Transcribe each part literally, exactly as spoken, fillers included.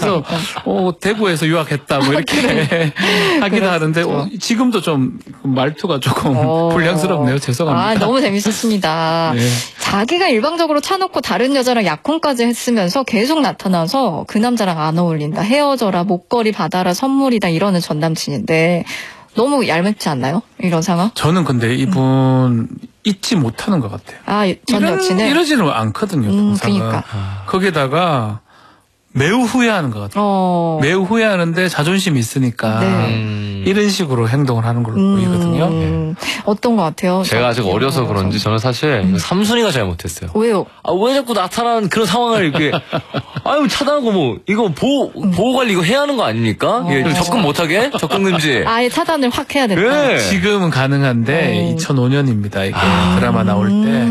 그래서 어, 대구에서 유학했다 뭐 이렇게 하기도 하는데 어, 지금도 좀 말투가 조금 어. 불량스럽네요. 죄송합니다. 아, 너무 재밌었습니다. 네. 자기가 일방적으로 차놓고 다른 여자랑 약혼까지 했으면서 계속 나타나서 그 남자랑 안 어울린다, 헤어져라, 목걸이 받아라, 선물이다 이러는 전 남친인데 너무 얄밉지 않나요? 이런 상황? 저는 근데 이분 음. 잊지 못하는 것 같아요. 아, 전 여친은? 이러지는 않거든요. 음, 그러니까. 거기다가 매우 후회하는 것 같아요. 어. 매우 후회하는데 자존심이 있으니까 네. 음. 이런 식으로 행동을 하는 걸로 음. 보이거든요. 네. 어떤 것 같아요? 제가 아직 어려서 그런지 저는 사실 음. 삼순이가 잘못했어요. 왜요? 아, 왜 자꾸 나타나는 그런 상황을 이렇게 아유 차단하고 뭐 이거 보호 음. 보호 관리 이거 해야 하는 거 아닙니까? 어. 예, 접근 못하게 접근 금지. 아예 차단을 확 해야 된다. 네. 지금은 가능한데 어. 이천오 년입니다. 이게 아. 드라마 나올 때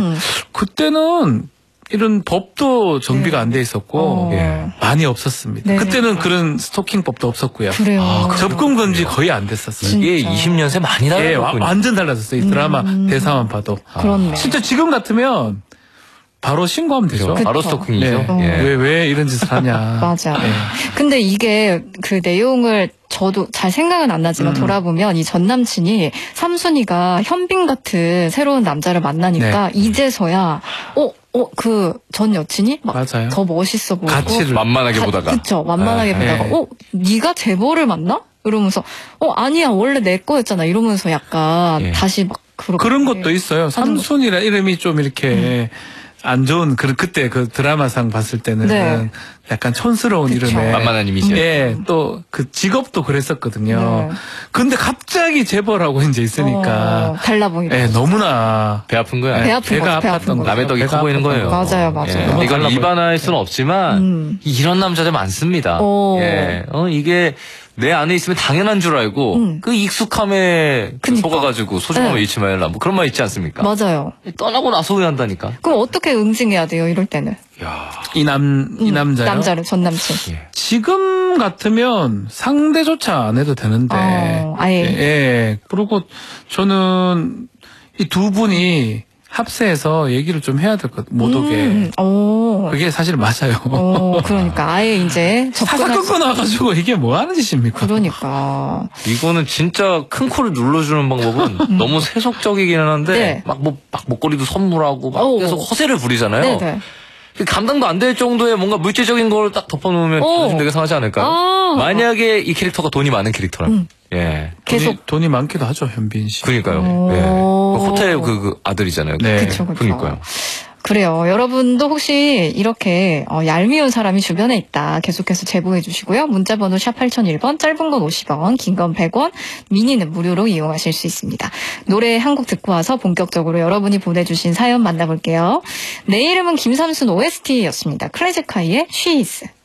그때는. 이런 법도 정비가 네. 안 돼 있었고 어. 예. 많이 없었습니다. 네네. 그때는 그런 스토킹법도 없었고요. 그래요. 아, 접근 금지 거의 안 됐었어요. 진짜. 이게 이십 년 새 많이 달라졌군요. 예, 완전 달라졌어요. 이 드라마 음. 대사만 봐도. 그렇네. 진짜 지금 같으면 바로 신고하면 되죠. 그쵸. 바로 스토킹이죠. 네. 예. 왜, 왜 이런 짓을 하냐. 맞아. 예. 근데 이게 그 내용을 저도 잘 생각은 안 나지만 음. 돌아보면 이 전 남친이 삼순이가 현빈 같은 새로운 남자를 만나니까 네. 이제서야 어, 어, 그 전 여친이 막 맞아요. 더 멋있어 보이고 가치를 만만하게 가, 보다가 그쵸. 만만하게 아, 보다가 네. 어, 네가 재벌을 만나? 이러면서 어, 아니야 원래 내 거였잖아 이러면서 약간 예. 다시 막 그렇게 그런 것도 있어요. 삼순이라 이름이 좀 이렇게 음. 안 좋은 그 그때 그 드라마상 봤을 때는 네. 약간 촌스러운 그쵸. 이름에 만만한 이미지. 예, 또 그 직업도 그랬었거든요. 네. 근데 갑자기 재벌하고 이제 있으니까 어, 달라 보이고. 예, 너무나 배 아픈 거야. 배 아픈 배가 거, 아팠던 거. 남의 떡이 커 보이는 거예요. 맞아요, 맞아요. 예. 이건 입안할 수는 없지만 음. 이런 남자들 많습니다. 오. 예, 어 이게. 내 안에 있으면 당연한 줄 알고 음. 그 익숙함에 그러니까. 속아가지고 소중함을 네. 잃지 말라 뭐 그런 말 있지 않습니까? 맞아요. 떠나고 나서 후회한다니까. 그럼 어떻게 응징해야 돼요 이럴 때는? 이 남 이 음, 남자요? 남자를 전 남친. 예. 지금 같으면 상대조차 안 해도 되는데. 어, 아예. 예, 예. 그리고 저는 이 두 분이 합세해서 얘기를 좀 해야 될 것 같아요. 못 오게. 음, 오. 그게 사실 맞아요. 오, 그러니까 아예 이제 사사 끊어놔가지고 이게 뭐 하는 짓입니까? 그러니까. 이거는 진짜 큰 코를 눌러주는 방법은 음. 너무 세속적이기는 한데 네. 막 뭐 막 목걸이도 선물하고 막 오. 계속 허세를 부리잖아요. 네네. 감당도 안 될 정도의 뭔가 물질적인 걸 딱 덮어놓으면 자존심 되게 상하지 않을까요? 아. 만약에 이 캐릭터가 돈이 많은 캐릭터라면. 음. 예. 계속 돈이, 돈이 많기도 하죠, 현빈 씨. 그러니까요. 예. 그 호텔 그, 그 아들이잖아요. 네. 그쵸, 그쵸. 그러니까요. 그래요. 여러분도 혹시 이렇게 어, 얄미운 사람이 주변에 있다. 계속해서 제보해 주시고요. 문자번호 샵 팔공공일 번, 짧은 건 오십 원, 긴 건 백 원, 미니는 무료로 이용하실 수 있습니다. 노래 한 곡 듣고 와서 본격적으로 여러분이 보내주신 사연 만나볼게요. 내 이름은 김삼순 오에스티였습니다. 클래식하이의 She Is.